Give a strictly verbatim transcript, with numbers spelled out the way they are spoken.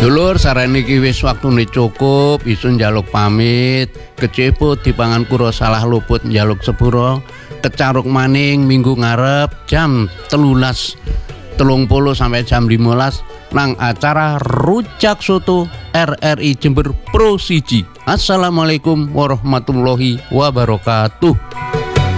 Dulur sarene iki wis waktune cukup, isun njaluk pamit, keceput dipangan kura salah luput njaluk sepuro, kecaruk maning minggu ngarep jam telulas telung puluh sampai jam limolas nang acara Rujak Soto R R I Jember Pro Siji. Assalamualaikum warahmatullahi wabarakatuh.